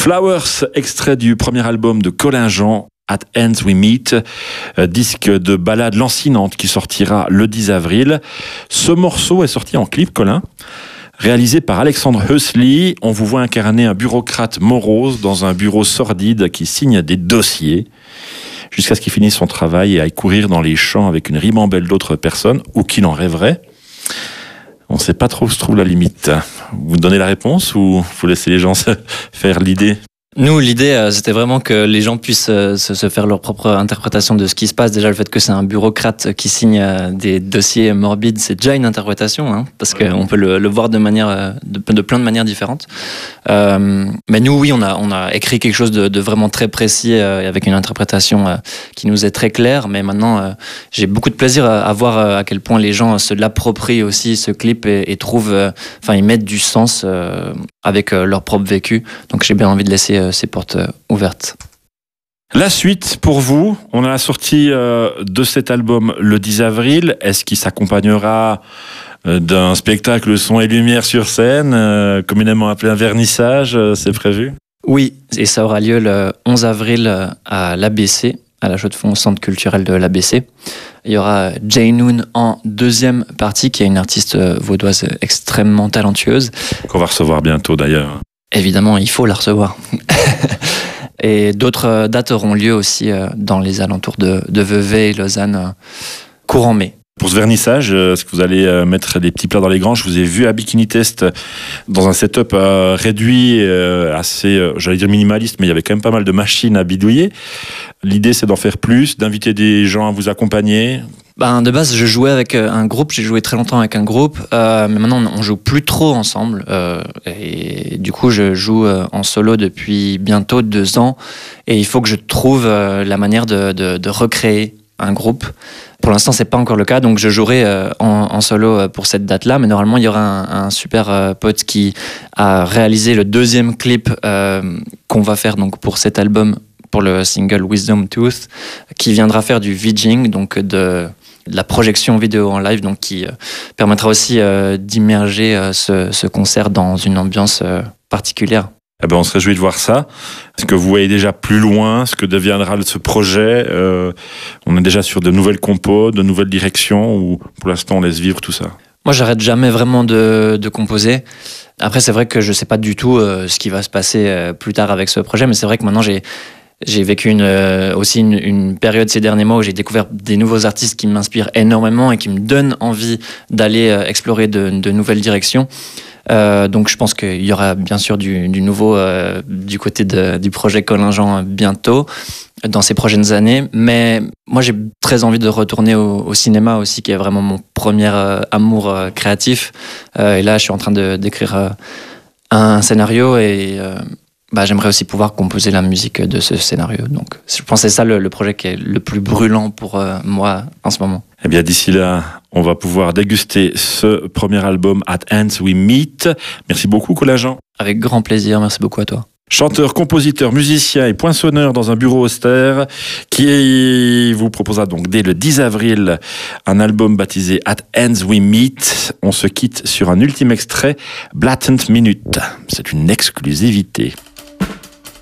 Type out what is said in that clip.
Flowers, extrait du premier album de Colin Jean, At Ends We Meet, disque de ballade lancinante qui sortira le 10 avril. Ce morceau est sorti en clip, Colin, réalisé par Alexandre Huxley. On vous voit incarner un bureaucrate morose dans un bureau sordide qui signe des dossiers jusqu'à ce qu'il finisse son travail et aille courir dans les champs avec une ribambelle d'autres personnes, ou qu'il en rêverait. On ne sait pas trop où se trouve la limite. Vous donnez la réponse ou vous laissez les gens se faire l'idée ? Nous, l'idée, c'était vraiment que les gens puissent se faire leur propre interprétation de ce qui se passe. Déjà, le fait que c'est un bureaucrate qui signe des dossiers morbides, c'est déjà une interprétation, hein, parce qu'on peut le voir de plein de manières différentes. Mais nous, oui, on a écrit quelque chose de vraiment très précis, avec une interprétation qui nous est très claire. Mais maintenant, j'ai beaucoup de plaisir à voir à quel point les gens se l'approprient aussi, ce clip, et trouvent, ils mettent du sens avec leur propre vécu. Donc, j'ai bien envie de laisser ces portes ouvertes. La suite pour vous, on a la sortie de cet album le 10 avril. Est-ce qu'il s'accompagnera d'un spectacle son et lumière sur scène, communément appelé un vernissage, c'est prévu ? Oui, et ça aura lieu le 11 avril à l'ABC, à la Chaux-de-Fonds, au centre culturel de l'ABC. Il y aura Jane Noon en deuxième partie, qui est une artiste vaudoise extrêmement talentueuse. Qu'on va recevoir bientôt d'ailleurs. Évidemment, il faut la recevoir. Et d'autres dates auront lieu aussi dans les alentours de Vevey et Lausanne, courant mai. Pour ce vernissage, est-ce que vous allez mettre des petits plats dans les granges ? Je vous ai vu à Bikini Test dans un setup réduit, assez, j'allais dire minimaliste, mais il y avait quand même pas mal de machines à bidouiller. L'idée, c'est d'en faire plus, d'inviter des gens à vous accompagner. De base, je jouais avec un groupe, j'ai joué très longtemps avec un groupe, mais maintenant on joue plus trop ensemble, et du coup je joue en solo depuis bientôt 2 ans, et il faut que je trouve la manière de recréer un groupe. Pour l'instant, c'est pas encore le cas, donc je jouerai en solo pour cette date-là, mais normalement il y aura un super pote qui a réalisé le deuxième clip qu'on va faire donc pour cet album, pour le single Wisdom Tooth, qui viendra faire du VJing, donc de la projection vidéo en live, donc qui permettra aussi d'immerger ce concert dans une ambiance particulière. On se réjouit de voir ça. Est-ce que vous voyez déjà plus loin ce que deviendra ce projet ? On est déjà sur de nouvelles compos, de nouvelles directions, ou pour l'instant on laisse vivre tout ça ? Moi, j'arrête jamais vraiment de composer. Après, c'est vrai que je sais pas du tout ce qui va se passer plus tard avec ce projet, mais c'est vrai que maintenant j'ai vécu aussi une période ces derniers mois où j'ai découvert des nouveaux artistes qui m'inspirent énormément et qui me donnent envie d'aller explorer de nouvelles directions. Donc je pense qu'il y aura bien sûr du nouveau du côté du projet Colin Jean bientôt, dans ces prochaines années. Mais moi j'ai très envie de retourner au cinéma aussi, qui est vraiment mon premier amour créatif. Et là je suis en train d'écrire un scénario et j'aimerais aussi pouvoir composer la musique de ce scénario. Donc je pense que c'est ça le projet qui est le plus brûlant pour moi en ce moment. Eh bien, d'ici là, on va pouvoir déguster ce premier album, At Ends We Meet. Merci beaucoup, Colin Jean. Avec grand plaisir, merci beaucoup à toi. Chanteur, compositeur, musicien et poinçonneur dans un bureau austère, qui vous proposera donc dès le 10 avril un album baptisé At Ends We Meet. On se quitte sur un ultime extrait, Blatant Minute. C'est une exclusivité.